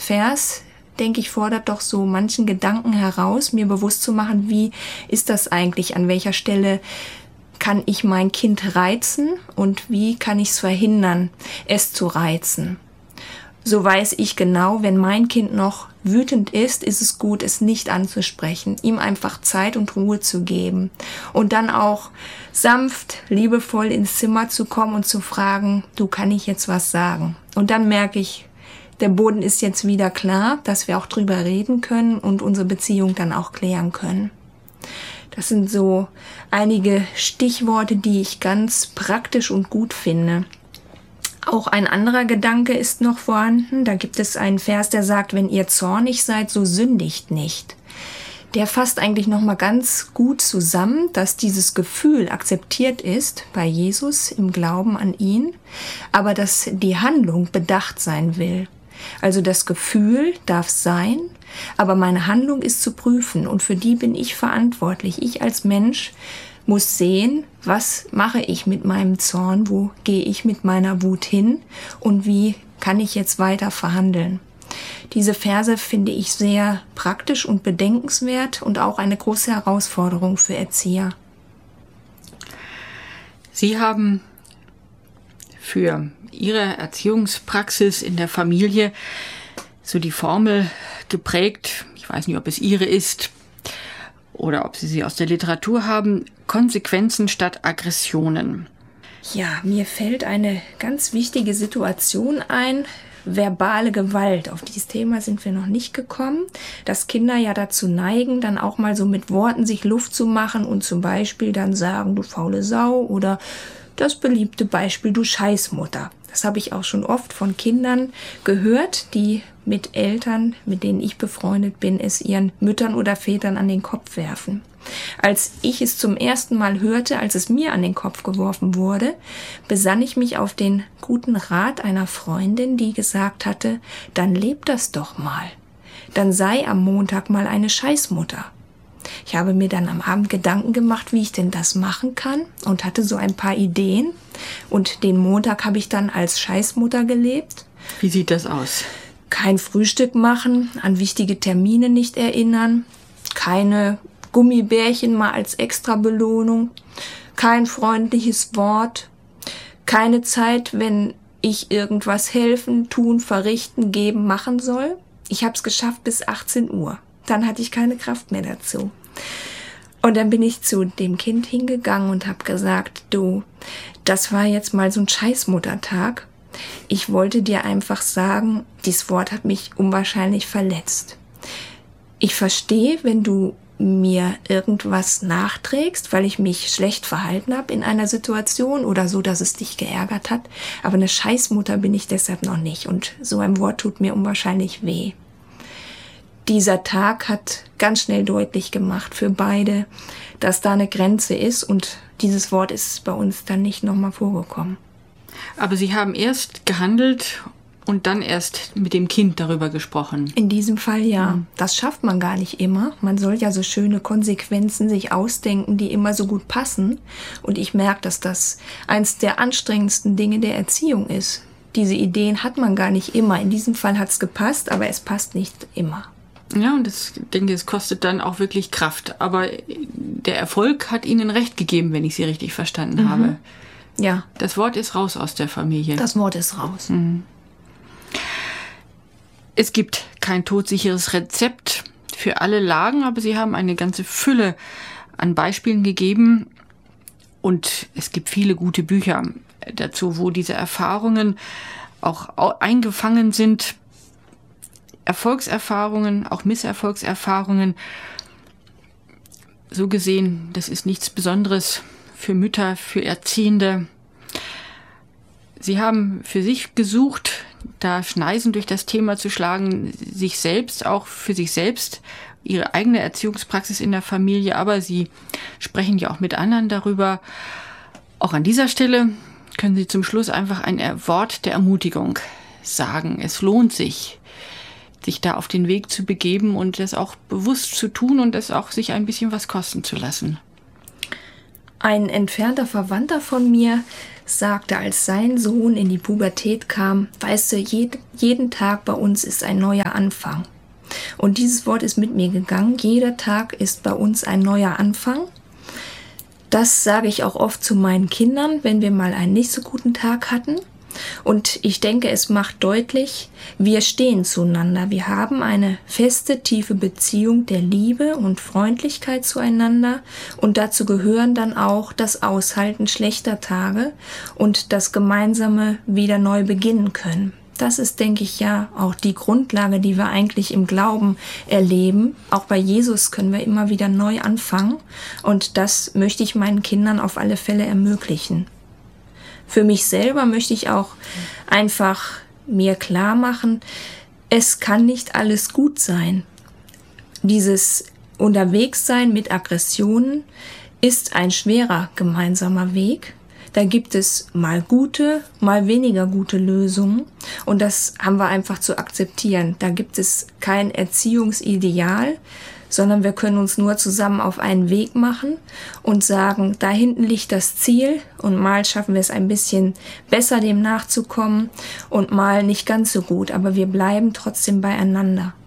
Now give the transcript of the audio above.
Vers, denke ich, fordert doch so manchen Gedanken heraus, mir bewusst zu machen, wie ist das eigentlich, an welcher Stelle kann ich mein Kind reizen und wie kann ich es verhindern, es zu reizen. So weiß ich genau, wenn mein Kind noch wütend ist es gut, es nicht anzusprechen, ihm einfach Zeit und Ruhe zu geben und dann auch sanft, liebevoll ins Zimmer zu kommen und zu fragen, du, kann ich jetzt was sagen? Und dann merke ich, der Boden ist jetzt wieder klar, dass wir auch drüber reden können und unsere Beziehung dann auch klären können. Das sind so einige Stichworte, die ich ganz praktisch und gut finde. Auch ein anderer Gedanke ist noch vorhanden. Da gibt es einen Vers, der sagt, wenn ihr zornig seid, so sündigt nicht. Der fasst eigentlich noch mal ganz gut zusammen, dass dieses Gefühl akzeptiert ist bei Jesus im Glauben an ihn, aber dass die Handlung bedacht sein will. Also das Gefühl darf sein, aber meine Handlung ist zu prüfen und für die bin ich verantwortlich. Ich als Mensch muss sehen, was mache ich mit meinem Zorn, wo gehe ich mit meiner Wut hin und wie kann ich jetzt weiter verhandeln. Diese Verse finde ich sehr praktisch und bedenkenswert und auch eine große Herausforderung für Erzieher. Sie haben für Ihre Erziehungspraxis in der Familie so die Formel geprägt, ich weiß nicht, ob es Ihre ist oder ob Sie aus der Literatur haben, Konsequenzen statt Aggressionen. Ja, mir fällt eine ganz wichtige Situation ein, verbale Gewalt. Auf dieses Thema sind wir noch nicht gekommen, dass Kinder ja dazu neigen, dann auch mal so mit Worten sich Luft zu machen und zum Beispiel dann sagen, du faule Sau oder das beliebte Beispiel, du Scheißmutter. Das habe ich auch schon oft von Kindern gehört, die mit Eltern, mit denen ich befreundet bin, es ihren Müttern oder Vätern an den Kopf werfen. Als ich es zum ersten Mal hörte, als es mir an den Kopf geworfen wurde, besann ich mich auf den guten Rat einer Freundin, die gesagt hatte, dann leb das doch mal. Dann sei am Montag mal eine Scheißmutter. Ich habe mir dann am Abend Gedanken gemacht, wie ich denn das machen kann und hatte so ein paar Ideen. Und den Montag habe ich dann als Scheißmutter gelebt. Wie sieht das aus? Kein Frühstück machen, an wichtige Termine nicht erinnern, keine Gummibärchen mal als Extrabelohnung, kein freundliches Wort, keine Zeit, wenn ich irgendwas helfen, tun, verrichten, geben, machen soll. Ich habe es geschafft bis 18 Uhr. Dann hatte ich keine Kraft mehr dazu. Und dann bin ich zu dem Kind hingegangen und habe gesagt, du, das war jetzt mal so ein Scheißmuttertag. Ich wollte dir einfach sagen, dieses Wort hat mich unwahrscheinlich verletzt. Ich verstehe, wenn du mir irgendwas nachträgst, weil ich mich schlecht verhalten habe in einer Situation oder so, dass es dich geärgert hat. Aber eine Scheißmutter bin ich deshalb noch nicht. Und so ein Wort tut mir unwahrscheinlich weh. Dieser Tag hat ganz schnell deutlich gemacht für beide, dass da eine Grenze ist und dieses Wort ist bei uns dann nicht nochmal vorgekommen. Aber Sie haben erst gehandelt und dann erst mit dem Kind darüber gesprochen. In diesem Fall ja. Das schafft man gar nicht immer. Man soll ja so schöne Konsequenzen sich ausdenken, die immer so gut passen. Und ich merke, dass das eins der anstrengendsten Dinge der Erziehung ist. Diese Ideen hat man gar nicht immer. In diesem Fall hat es gepasst, aber es passt nicht immer. Ja, und ich denke, es kostet dann auch wirklich Kraft. Aber der Erfolg hat Ihnen recht gegeben, wenn ich Sie richtig verstanden habe. Ja. Das Wort ist raus aus der Familie. Das Wort ist raus. Es gibt kein todsicheres Rezept für alle Lagen, aber Sie haben eine ganze Fülle an Beispielen gegeben. Und es gibt viele gute Bücher dazu, wo diese Erfahrungen auch eingefangen sind. Erfolgserfahrungen, auch Misserfolgserfahrungen. So gesehen, das ist nichts Besonderes für Mütter, für Erziehende. Sie haben für sich gesucht, da Schneisen durch das Thema zu schlagen, sich selbst, auch für sich selbst, ihre eigene Erziehungspraxis in der Familie, aber Sie sprechen ja auch mit anderen darüber. Auch an dieser Stelle können Sie zum Schluss einfach ein Wort der Ermutigung sagen. Es lohnt sich da auf den Weg zu begeben und das auch bewusst zu tun und das auch sich ein bisschen was kosten zu lassen. Ein entfernter Verwandter von mir sagte, als sein Sohn in die Pubertät kam, weißt du, jeden Tag bei uns ist ein neuer Anfang. Und dieses Wort ist mit mir gegangen. Jeder Tag ist bei uns ein neuer Anfang. Das sage ich auch oft zu meinen Kindern, wenn wir mal einen nicht so guten Tag hatten. Und ich denke, es macht deutlich, wir stehen zueinander. Wir haben eine feste, tiefe Beziehung der Liebe und Freundlichkeit zueinander. Und dazu gehören dann auch das Aushalten schlechter Tage und das gemeinsame wieder neu beginnen können. Das ist, denke ich, ja auch die Grundlage, die wir eigentlich im Glauben erleben. Auch bei Jesus können wir immer wieder neu anfangen. Und das möchte ich meinen Kindern auf alle Fälle ermöglichen. Für mich selber möchte ich auch einfach mir klar machen, es kann nicht alles gut sein. Dieses Unterwegssein mit Aggressionen ist ein schwerer gemeinsamer Weg. Da gibt es mal gute, mal weniger gute Lösungen. Und das haben wir einfach zu akzeptieren. Da gibt es kein Erziehungsideal, sondern wir können uns nur zusammen auf einen Weg machen und sagen, da hinten liegt das Ziel und mal schaffen wir es ein bisschen besser, dem nachzukommen und mal nicht ganz so gut, aber wir bleiben trotzdem beieinander.